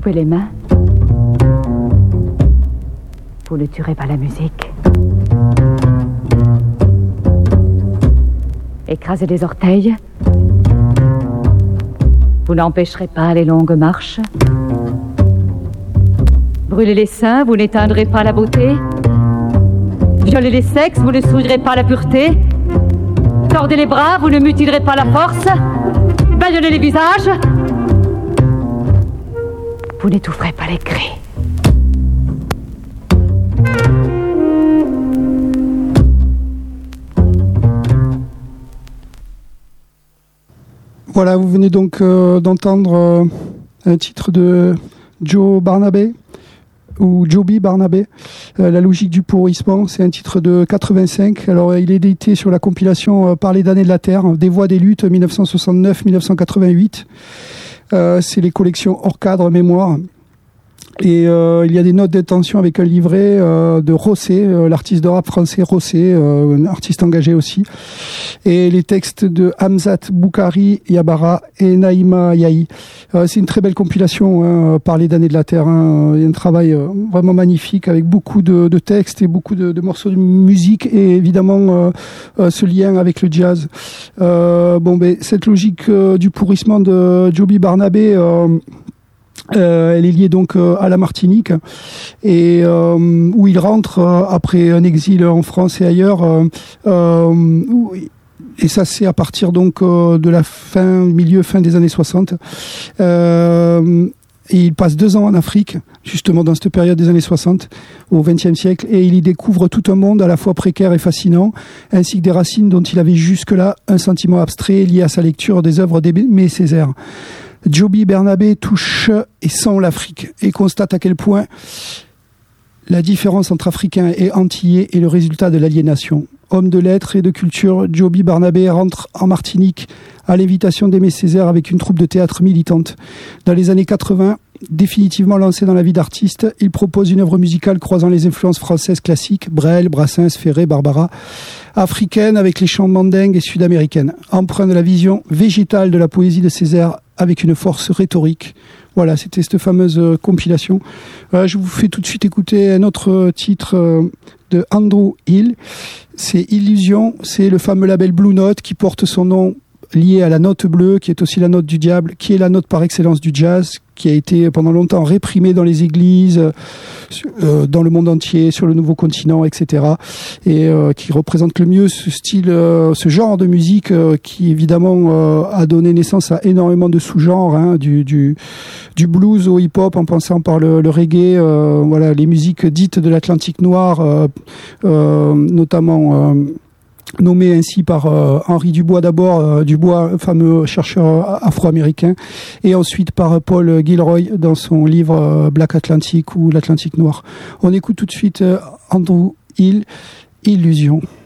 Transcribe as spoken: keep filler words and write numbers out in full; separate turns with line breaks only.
coupez les mains, vous ne tuerez pas la musique. Écrasez les orteils, vous n'empêcherez pas les longues marches. Brûlez les seins, vous n'éteindrez pas la beauté. Violez les sexes, vous ne souillerez pas la pureté. Tordez les bras, vous ne mutilerez pas la force. Bâillonnez les visages, vous n'étoufferez pas les cris.
Voilà, vous venez donc euh, d'entendre euh, un titre de Joe Barnabé, ou Joby Barnabé, euh, La logique du pourrissement. C'est un titre de quatre-vingt-cinq. Alors, il est édité sur la compilation euh, Parler d'années de la Terre, des voix des luttes dix-neuf cent soixante-neuf à dix-neuf cent quatre-vingt-huit. Euh, c'est les collections hors cadre mémoire. Et euh, il y a des notes d'intention avec un livret euh, de Rossé, euh, l'artiste de rap français Rossé, euh, un artiste engagé aussi. Et les textes de Hamzat Boukari Yabara et Naïma Yahi. Euh, c'est une très belle compilation, hein, Parler d'années de la Terre. Hein. Il y a un travail euh, vraiment magnifique avec beaucoup de, de textes et beaucoup de, de morceaux de musique et évidemment euh, euh, ce lien avec le jazz. Euh, bon, ben cette logique euh, du pourrissement de Joby Barnabé. Euh, Euh, elle est liée donc euh, à la Martinique et euh, où il rentre euh, après un exil en France et ailleurs euh, euh, et ça c'est à partir donc euh, de la fin milieu fin des années soixante euh, et il passe deux ans en Afrique justement dans cette période des années soixante au vingtième siècle et il y découvre tout un monde à la fois précaire et fascinant ainsi que des racines dont il avait jusque-là un sentiment abstrait lié à sa lecture des œuvres d'Aimé Césaire. Joby Barnabé touche et sent l'Afrique et constate à quel point la différence entre Africains et Antillais est le résultat de l'aliénation. Homme de lettres et de culture, Joby Barnabé rentre en Martinique à l'invitation d'Aimé Césaire avec une troupe de théâtre militante. Dans les années quatre-vingts, définitivement lancé dans la vie d'artiste, il propose une œuvre musicale croisant les influences françaises classiques, Brel, Brassens, Ferré, Barbara, africaine avec les chants mandingues et sud-américaines, empreint de la vision végétale de la poésie de Césaire avec une force rhétorique. Voilà, c'était cette fameuse euh, compilation. Euh, je vous fais tout de suite écouter un autre euh, titre euh, de Andrew Hill. C'est Illusion, c'est le fameux label Blue Note qui porte son nom lié à la note bleue, qui est aussi la note du diable, qui est la note par excellence du jazz, qui a été pendant longtemps réprimée dans les églises, euh, dans le monde entier, sur le nouveau continent, et cetera. Et euh, qui représente le mieux ce style, euh, ce genre de musique euh, qui évidemment euh, a donné naissance à énormément de sous-genres, hein, du, du, du blues au hip-hop, en passant par le, le reggae, euh, voilà, les musiques dites de l'Atlantique noir, euh, euh, notamment. Euh, nommé ainsi par euh, Henri Dubois d'abord, euh, Dubois, fameux chercheur afro-américain, et ensuite par Paul Gilroy dans son livre euh, Black Atlantic ou l'Atlantique noir. On écoute tout de suite euh, Andrew Hill, Illusion.